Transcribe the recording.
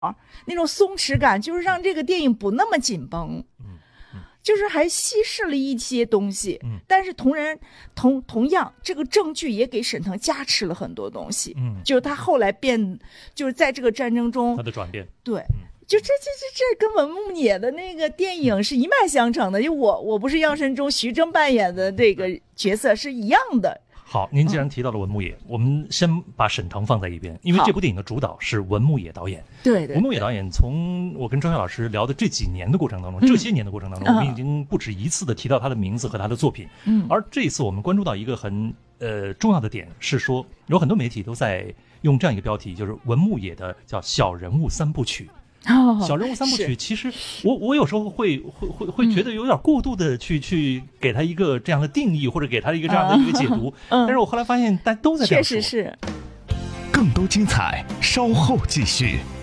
那种松弛感，就是让这个电影不那么紧绷。就是还稀释了一些东西，但是同样，这个正剧也给沈腾加持了很多东西，就是他后来就是在这个战争中他的转变， 对，就这跟文牧野的那个电影是一脉相承的，就我不是药神中徐峥扮演的这个角色是一样的。 好，您既然提到了文牧野，我们先把沈腾放在一边，因为这部电影的主导是文牧野导演。 对， 文牧野导演从我跟周晓老师聊的这些年的过程当中，我们已经不止一次的提到他的名字和他的作品。而这一次我们关注到一个很重要的点是说，有很多媒体都在用这样一个标题，就是文牧野的叫小人物三部曲。小人物三部曲，其实我有时候会觉得有点过度的去给他一个这样的定义，或者给他一个这样的一个解读。但是我后来发现大家都在这样说。 确实是。 更多精彩稍后继续。